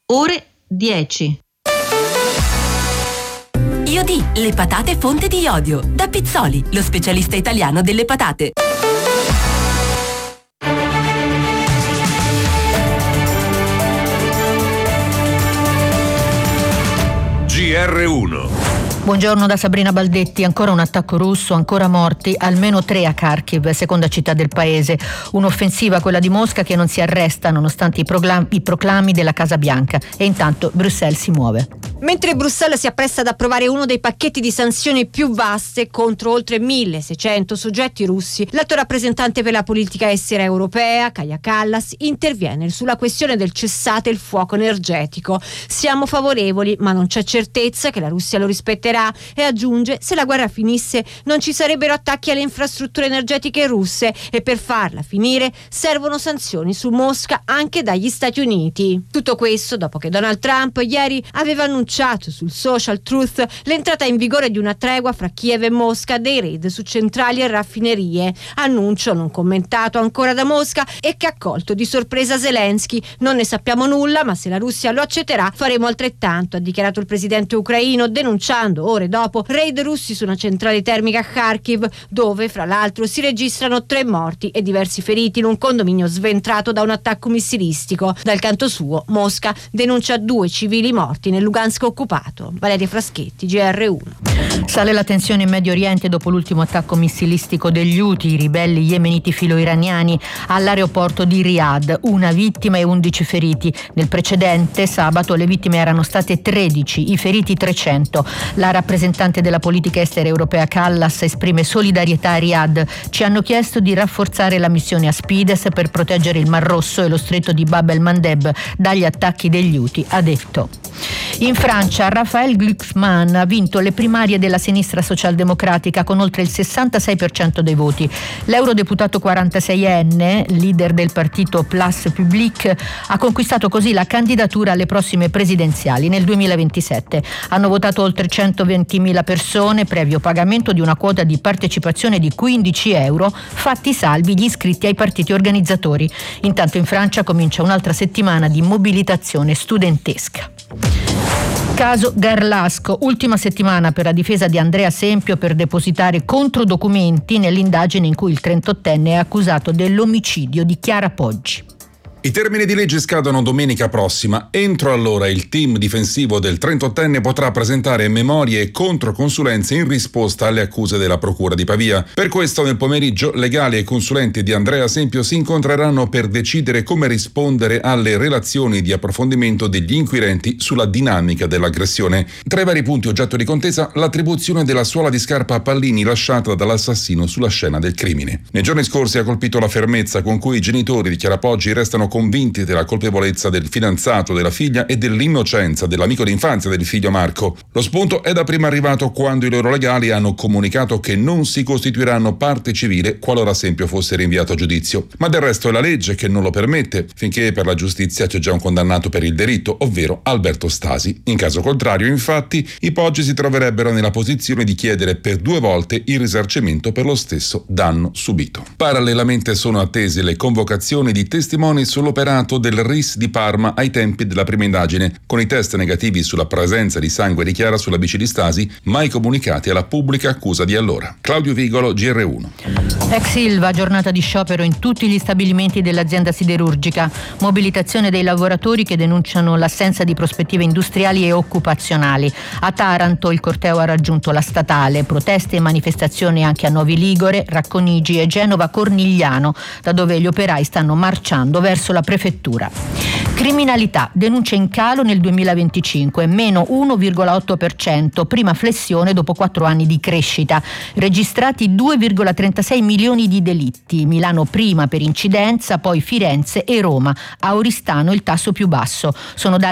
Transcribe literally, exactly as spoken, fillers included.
ore dieci. Iodì, le patate fonte di iodio. Da Pizzoli, lo specialista italiano delle patate. G R uno. Buongiorno da Sabrina Baldetti. Ancora un attacco russo, ancora morti, almeno tre a Kharkiv, seconda città del paese. Un'offensiva, quella di Mosca, che non si arresta nonostante i proclami, i proclami della Casa Bianca. E intanto Bruxelles si muove. Mentre Bruxelles si appresta ad approvare uno dei pacchetti di sanzioni più vaste contro oltre milleseicento soggetti russi, l'alto rappresentante per la politica estera europea, Kaja Kallas, interviene sulla questione del cessate il fuoco energetico. Siamo favorevoli, ma non c'è certezza che la Russia lo rispetterà, e aggiunge: se la guerra finisse non ci sarebbero attacchi alle infrastrutture energetiche russe e per farla finire servono sanzioni su Mosca anche dagli Stati Uniti. Tutto questo dopo che Donald Trump ieri aveva annunciato sul social Truth l'entrata in vigore di una tregua fra Kiev e Mosca dei raid su centrali e raffinerie. Annuncio non commentato ancora da Mosca e che ha colto di sorpresa Zelensky. Non ne sappiamo nulla, ma se la Russia lo accetterà faremo altrettanto, ha dichiarato il presidente ucraino, denunciando ore dopo raid russi su una centrale termica a Kharkiv, dove fra l'altro si registrano tre morti e diversi feriti in un condominio sventrato da un attacco missilistico. Dal canto suo Mosca denuncia due civili morti nel Lugansk occupato. Valeria Fraschetti, G R uno. Sale la tensione in Medio Oriente dopo l'ultimo attacco missilistico degli Houthi, i ribelli yemeniti filo-iraniani, all'aeroporto di Riyadh. Una vittima e undici feriti. Nel precedente sabato le vittime erano state tredici, i feriti trecento. La rappresentante della politica estera europea Kallas esprime solidarietà a Riyadh. Ci hanno chiesto di rafforzare la missione Aspides per proteggere il Mar Rosso e lo stretto di Bab el-Mandeb dagli attacchi degli Houthi, ha detto. In Francia, Raphaël Glucksmann ha vinto le primarie della sinistra socialdemocratica con oltre il sessantasei per cento dei voti. L'eurodeputato quarantaseienne, leader del partito Place Publique, ha conquistato così la candidatura alle prossime presidenziali nel duemilaventisette. Hanno votato oltre centoventimila persone, previo pagamento di una quota di partecipazione di quindici euro, fatti salvi gli iscritti ai partiti organizzatori. Intanto in Francia comincia un'altra settimana di mobilitazione studentesca. Caso Garlasco, ultima settimana per la difesa di Andrea Sempio per depositare controdocumenti nell'indagine in cui il trentottenne è accusato dell'omicidio di Chiara Poggi. I termini di legge scadono domenica prossima. Entro allora il team difensivo del trentottenne potrà presentare memorie e controconsulenze in risposta alle accuse della Procura di Pavia. Per questo nel pomeriggio legali e consulenti di Andrea Sempio si incontreranno per decidere come rispondere alle relazioni di approfondimento degli inquirenti sulla dinamica dell'aggressione. Tra i vari punti oggetto di contesa, l'attribuzione della suola di scarpa a pallini lasciata dall'assassino sulla scena del crimine. Nei giorni scorsi ha colpito la fermezza con cui i genitori di Chiara Poggi restano convinti della colpevolezza del fidanzato della figlia e dell'innocenza dell'amico d'infanzia del figlio Marco. Lo spunto è da prima arrivato quando i loro legali hanno comunicato che non si costituiranno parte civile qualora Sempio fosse rinviato a giudizio. Ma del resto è la legge che non lo permette, finché per la giustizia c'è già un condannato per il delitto, ovvero Alberto Stasi. In caso contrario, infatti, i Poggi si troverebbero nella posizione di chiedere per due volte il risarcimento per lo stesso danno subito. Parallelamente sono attese le convocazioni di testimoni sull'operato del R I S di Parma ai tempi della prima indagine, con i test negativi sulla presenza di sangue di Chiara sulla bici di Stasi, mai comunicati alla pubblica accusa di allora. Claudio Vigolo, G R uno. Ex Ilva, giornata di sciopero in tutti gli stabilimenti dell'azienda siderurgica. Mobilitazione dei lavoratori che denunciano l'assenza di prospettive industriali e occupazionali. A Taranto il corteo ha raggiunto la statale. Proteste e manifestazioni anche a Novi Ligure, Racconigi e Genova Cornigliano, da dove gli operai stanno marciando verso la prefettura. Criminalità, denuncia in calo nel duemilaventicinque, meno uno virgola otto per cento, prima flessione dopo quattro anni di crescita. Registrati due virgola trentasei milioni di delitti, Milano prima per incidenza, poi Firenze e Roma. A Oristano il tasso più basso. Sono dati